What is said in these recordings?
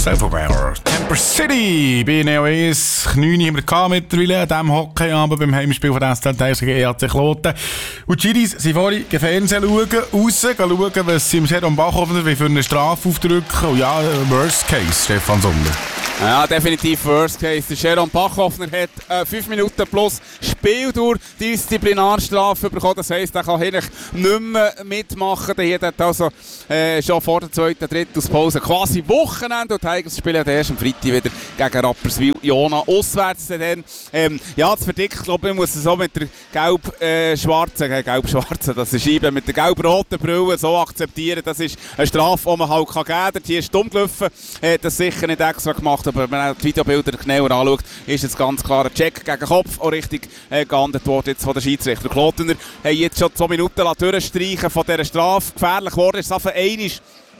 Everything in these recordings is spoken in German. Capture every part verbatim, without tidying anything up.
Self-Aware. Temper City bei Neo eins. neun haben wir mittlerweile an diesem Hockeyabend beim Heimspiel von der S C Tigers gegen E A C Kloten. Und die Giris sind vorhin im Fernsehen schauen, raus, schauen, was sie im Jerome Bachhofer wie für eine Strafe aufdrücken. Und ja, Worst Case, Stefan Sonder. Ja, definitiv Worst Case. Der Jerome Bachhoffner hat äh, fünf Minuten plus Spieldauer Disziplinarstrafe bekommen. Das heisst, er kann eigentlich nicht mehr mitmachen. Der hat also äh, schon vor der zweiten, dritten Pause quasi Wochenende. Und die Tigers spielen erst am Freitag wieder gegen Rapperswil-Jona auswärts. Dann, ähm, ja, das verdickt, glaube ich, muss es so mit der gelb-schwarzen, äh, gelb-schwarzen, das ist Scheibe, mit der gelb-roten Brille so akzeptieren. Das ist eine Strafe, die man halt geben kann. Hier ist dumm gelaufen, äh, das sicher nicht extra gemacht. Aber wenn man die Videobilder genauer anschaut, ist es ganz klar ein Check gegen Kopf, auch richtig äh, geahndet worden jetzt von der Schiedsrichter. Klotener haben jetzt schon zwei Minuten durchstreichen von dieser Strafe. Gefährlich geworden ist es auf einmal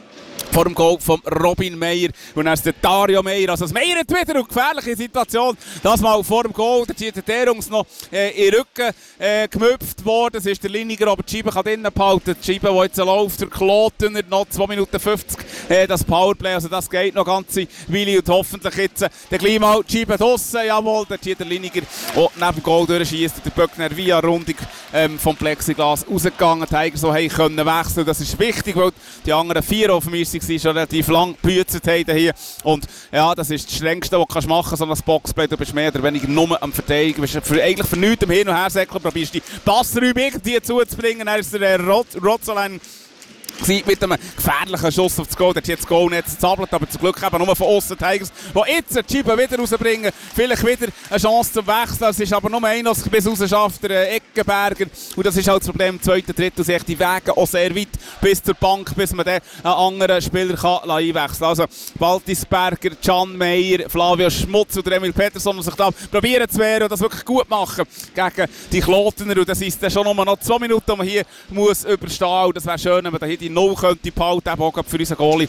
vor dem Goal von Robin Meyer. Und dann ist der Dario Meyer. Also das Meyer hat wieder eine gefährliche Situation. Das mal vor dem Goal. Der Dieter Derungs noch äh, in den Rücken äh, gemüpft worden. Das ist der Liniger, aber die Scheibe kann drinnen behalten. Die Scheibe, die jetzt läuft, der Klotener, noch zwei Minuten fünfzig. Äh, das Powerplay, also das geht noch eine ganze Weile. Und hoffentlich jetzt äh, der gleich mal die Scheibe draussen. Jawohl, der Dieter Liniger, der neben dem Goal durchschießt. Der Böckner via Rundung ähm, vom Plexiglas rausgegangen. Die Tigers so haben können wechseln. Das ist wichtig, weil die anderen vier auf mir sie schon relativ lang gebüßt haben hier. Und ja, das ist das Strengste, was du machen kannst, so ein Boxplay. Du bist mehr oder weniger nur am Verteidigen. Du bist für, eigentlich für nichts am Hin- und Hersäckeln, probierst die Passräume irgendwie zuzubringen. Dann ist der Rotzolein mit einem gefährlichen Schuss auf das Goal. Der hat jetzt das Goalnetz gezappelt, aber zum Glück eben nur von außen Tigers, die jetzt die Scheibe wieder rausbringen. Vielleicht wieder eine Chance zum Wechseln. Es ist aber nur einer, der bis raus schafft, der Eckenberger. Und das ist halt das Problem im zweiten, dritten. Und die Wege auch sehr weit bis zur Bank, bis man dann einen anderen Spieler kann einwechseln kann. Also Baltisberger, Can Meyer, Flavio Schmutz oder Emil Peterson, die sich da probieren zu wehren und das wirklich gut machen gegen die Klotener. Und das ist dann schon nur noch zwei Minuten, die man hier muss überstehen muss. Und das wäre schön, wenn man hier die Null könnte behalten, eben auch für unseren Goalie.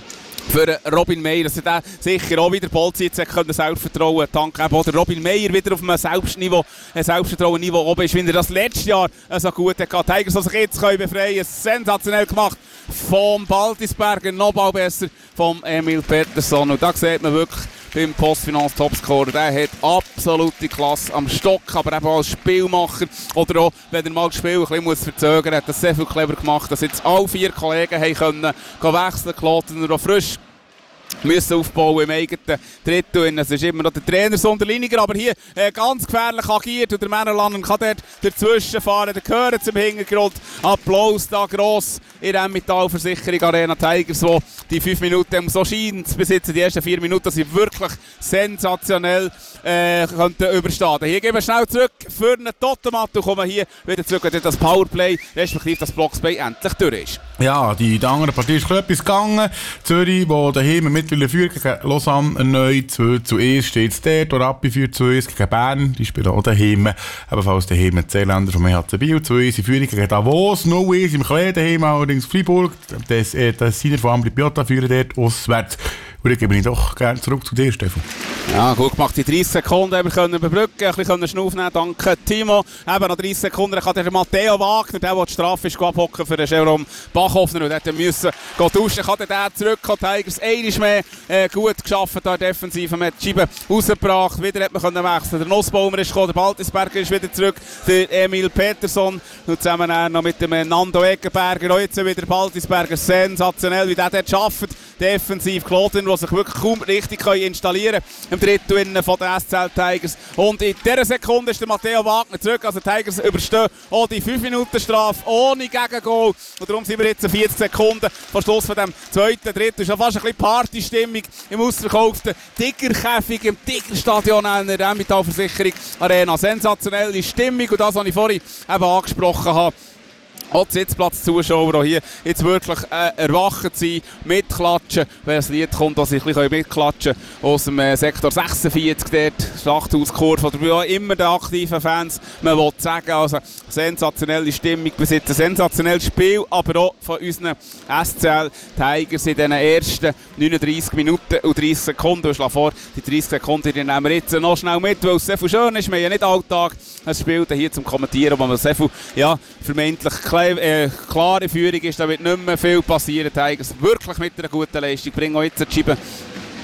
Für Robin Meyer, dass er sicher auch wieder Ballzeit können, Selbstvertrauen dank eben auch der Robin Meyer wieder auf einem Selbstniveau, ein Selbstvertrauen-Niveau oben ist, wie er das letztes Jahr so gut hat. Die Tigers, die sich jetzt befreien können, sensationell gemacht vom Baltisberger, noch bald besser vom Emil Peterson. Und da sieht man wirklich beim Postfinanz-Topscorer, der hat absolute Klasse am Stock, aber eben auch als Spielmacher oder auch, wenn er mal das Spiel ein bisschen muss verzögern muss, hat das sehr viel clever gemacht, dass jetzt alle vier Kollegen haben können, können wechseln, Klotener auch frisch müssen aufbauen im eigenen Drittel. Es ist immer noch der Trainer Sonderliniger, aber hier äh, ganz gefährlich agiert und der Männerland kann dort dazwischen fahren. Der gehört zum Hintergrund. Applaus da gross in der Metallversicherung Arena Tigers, wo die fünf Minuten so scheint bis jetzt die ersten vier Minuten sind wirklich sensationell äh, könnten überstehen. Hier gehen wir schnell zurück für einen Totemat und kommen hier wieder zurück, wenn das Powerplay, respektive das Blocksplay endlich durch ist. Ja, die, die andere Partie ist etwas gegangen. Zürich, wo daheim mittlerweile führt gegen Lausanne erneut zwei zu eins steht es dort. Rappi führt zu eins gegen Bern. Die spielen auch daheim. Ebenfalls daheim die Seeländer vom E H C Biel zu eins. Die Führung gegen Davos null eins im Klee daheim, allerdings Freiburg. Das, äh, das Sieger von Ambri Piotta führen dort auswärts. Und dann gebe ich doch gerne zurück zu dir, Stefan. Ja, gut gemacht. Die dreißig Sekunden haben wir können überbrücken, ein bisschen Schnuff nehmen. Danke, Timo. Eben noch dreißig Sekunden kann der Matteo Wagner, der, der die Strafe ist, abhocken für den Jerome Bachhoffner. Und der musste tauschen. Kann der zurückkommen. Tigers einmal mehr äh, gut geschafft da defensiv. Man hat die Scheibe rausgebracht. Wieder hat man können wechseln. Der Nussbaumer ist gekommen, der Baltisberger ist wieder zurück. Der Emil Peterson. Und zusammen noch mit dem Nando Eckenberger. Auch jetzt wieder Baltisberger. Sensationell, wie der dort arbeitet. Defensiv Kloten, die sich wirklich kaum richtig installieren können. Im Drittel von den S C L Tigers. Und in dieser Sekunde ist der Matteo Wagner zurück. Also die Tigers überstehen auch die fünf Minuten Strafe ohne Gegengol. Und darum sind wir jetzt vierzig Sekunden vor Schluss von dem zweiten Drittel. Es ist fast ein bisschen Partystimmung im ausverkauften Tigerkäfig im Tigerstadion in der Emmental-Versicherung Arena. Sensationelle Stimmung und das, was ich vorhin eben angesprochen habe. Auch die Sitzplatz-Zuschauer hier jetzt wirklich äh, erwacht sein, mitklatschen, wenn das Lied kommt, dass sie ein bisschen mitklatschen können. Aus dem äh, Sektor sechsundvierzig, dort, Schlachthauskurve, oder bei immer den aktiven Fans, man will sagen, also sensationelle Stimmung, bis jetzt ein sensationelles Spiel, aber auch von unseren S C L Tigers in den ersten neununddreißig Minuten und dreißig Sekunden. Ich schlage vor, die dreißig Sekunden die nehmen wir jetzt noch schnell mit, weil es sehr viel schön ist. Wir haben ja nicht Alltag ein Spiel hier zum Kommentieren, wo man sehr viel, ja, vermeintlich Äh, klare Führung ist, da wird nicht mehr viel passieren. Tigers wirklich mit einer guten Leistung bringen auch jetzt die Scheibe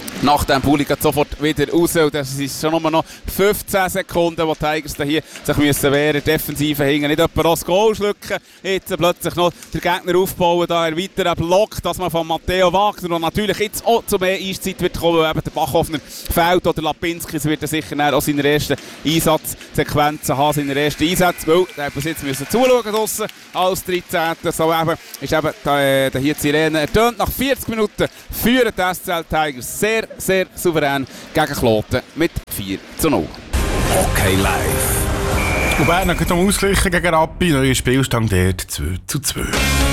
Nach dem Bulli geht sofort wieder raus. Und das ist schon nur noch fünfzehn Sekunden, wo die Tigers hier sich müssen wehren. Defensive hingen nicht etwa das Goal schlucken. Jetzt plötzlich noch der Gegner aufbauen. Da ein weiterer Block, das man von Matteo Wagner, der natürlich jetzt auch zu mehr Eiszeit wird kommen, weil eben der Bachhoffner fehlt. Oder Lapinski wird er sicher auch seine ersten Einsatzsequenzen haben, seine ersten Einsätze. Weil er hat bis jetzt müssen zuschauen draussen als dreizehnter So eben ist eben der, der hier die Sirene ertönt. Nach vierzig Minuten führen die S C L Tigers sehr sehr souverän gegen Kloten mit vier zu null. Okay, live. Und Bern hat noch ausgeglichen gegen Rappi. Neuer Spielstand dort zwei zu zwei.